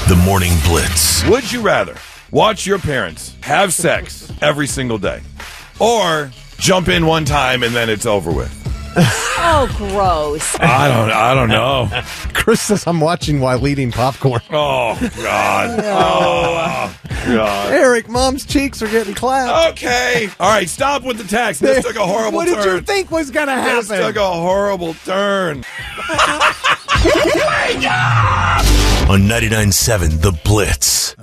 The Morning Blitz. Would you rather watch your parents have sex every single day or jump in one time and then it's over with? Oh, gross. I don't know. Chris says I'm watching while eating popcorn. Oh, God. Oh, God. Eric, Mom's cheeks are getting clapped. Okay. All right, stop with the text. This took a horrible What turn. did you think was going to This happen? took a horrible turn. On 99.7 The Blitz.